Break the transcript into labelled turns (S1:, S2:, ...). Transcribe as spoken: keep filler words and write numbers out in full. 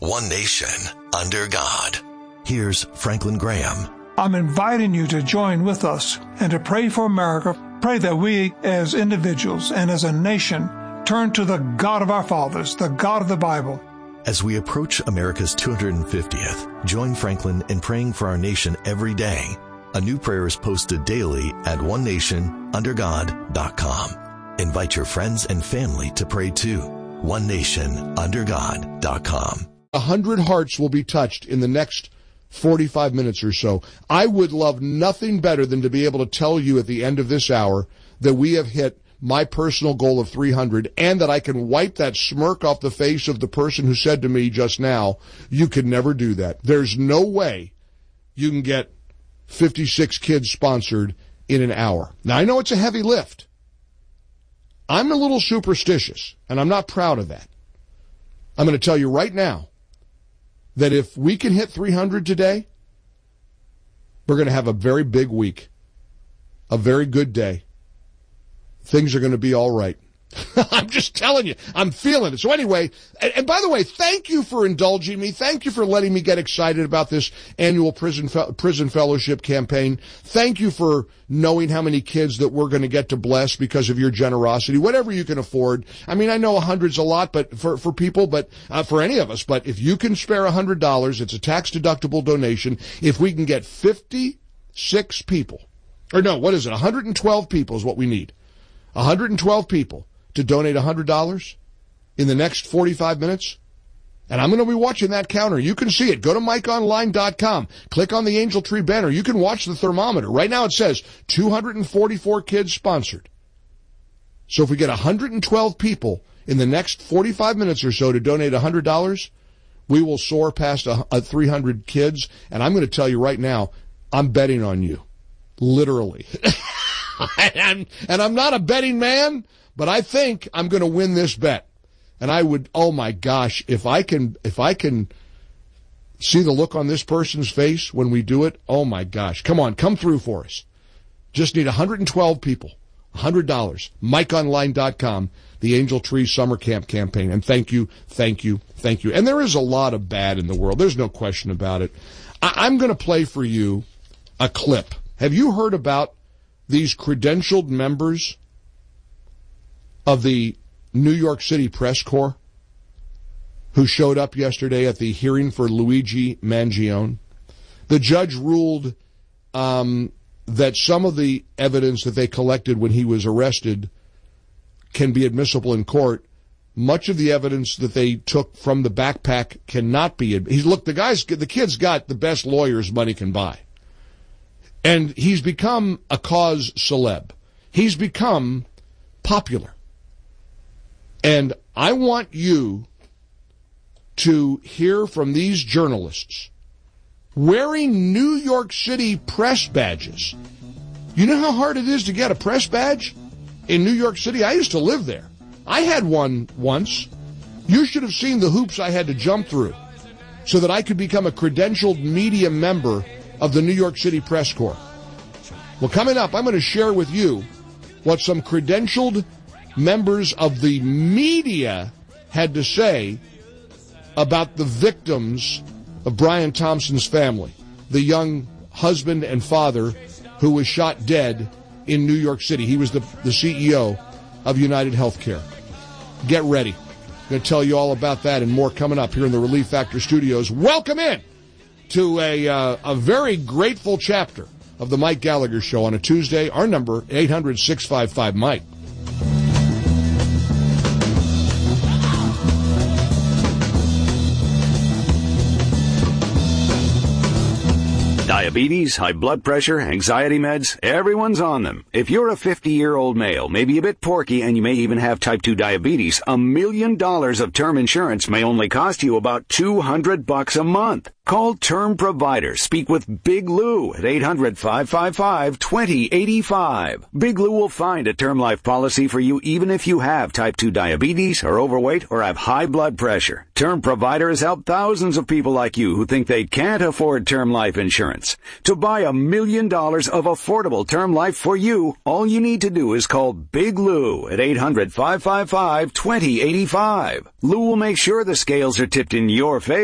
S1: one nation, under God. Here's Franklin Graham.
S2: I'm inviting you to join with us and to pray for America. Pray that we as individuals and as a nation turn to the God of our fathers, the God of the Bible.
S1: As we approach America's two hundred fiftieth, join Franklin in praying for our nation every day. A new prayer is posted daily at one nation under god dot com. Invite your friends and family to pray too. one nation under god dot com.
S3: A hundred hearts will be touched in the next forty-five minutes or so. I would love nothing better than to be able to tell you at the end of this hour that we have hit my personal goal of three hundred, and that I can wipe that smirk off the face of the person who said to me just now, you could never do that. There's no way you can get fifty-six kids sponsored in an hour. Now, I know it's a heavy lift. I'm a little superstitious, and I'm not proud of that. I'm going to tell you right now that if we can hit three hundred today, we're going to have a very big week, a very good day. Things are going to be all right. I'm just telling you. I'm feeling it. So anyway, and, and by the way, thank you for indulging me. Thank you for letting me get excited about this annual prison fe- prison fellowship campaign. Thank you for knowing how many kids that we're going to get to bless because of your generosity, whatever you can afford. I mean, I know a hundred's a lot, but for, for people, but uh, for any of us, but if you can spare a hundred dollars, it's a tax-deductible donation. If we can get fifty-six people, or no, what is it? one hundred twelve people is what we need. one hundred twelve people to donate one hundred dollars in the next forty-five minutes. And I'm going to be watching that counter. You can see it. Go to mike online dot com. Click on the Angel Tree banner. You can watch the thermometer. Right now it says two hundred forty-four kids sponsored. So if we get one hundred twelve people in the next forty-five minutes or so to donate one hundred dollars, we will soar past a, a three hundred kids. And I'm going to tell you right now, I'm betting on you. Literally. and, and I'm not a betting man, but I think I'm going to win this bet. And I would, oh my gosh, if I can, if I can see the look on this person's face when we do it, oh my gosh, come on, come through for us. Just need one hundred twelve people, one hundred dollars, mike online dot com, the Angel Tree Summer Camp campaign. And thank you, thank you, thank you. And there is a lot of bad in the world. There's no question about it. I, I'm going to play for you a clip. Have you heard about these credentialed members of the New York City Press Corps who showed up yesterday at the hearing for Luigi Mangione? The judge ruled um, that some of the evidence that they collected when he was arrested can be admissible in court. Much of the evidence that they took from the backpack cannot be. He's look, the guy's, the kid's got the best lawyers money can buy. And he's become a cause celeb. He's become popular. And I want you to hear from these journalists wearing New York City press badges. You know how hard it is to get a press badge in New York City? I used to live there. I had one once. You should have seen the hoops I had to jump through so that I could become a credentialed media member of the New York City Press Corps. Well, coming up, I'm going to share with you what some credentialed members of the media had to say about the victims of Brian Thompson's family, the young husband and father who was shot dead in New York City. He was the, the C E O of United Healthcare. Get ready. I'm going to tell you all about that and more coming up here in the Relief Factor Studios. Welcome in to a uh, a very grateful chapter of the Mike Gallagher Show on a Tuesday. Our number, eight hundred, six five five, Mike.
S4: Diabetes, high blood pressure, anxiety meds, everyone's on them. If you're a fifty-year-old male, maybe a bit porky, and you may even have type two diabetes, a million dollars of term insurance may only cost you about two hundred bucks a month. Call Term Provider. Speak with Big Lou at eight hundred, five five five, two zero eight five. Big Lou will find a term life policy for you even if you have type two diabetes, are overweight, or have high blood pressure. Term Provider has helped thousands of people like you who think they can't afford term life insurance. To buy a million dollars of affordable term life for you, all you need to do is call Big Lou at eight hundred, five five five, two zero eight five. Lou will make sure the scales are tipped in your favor.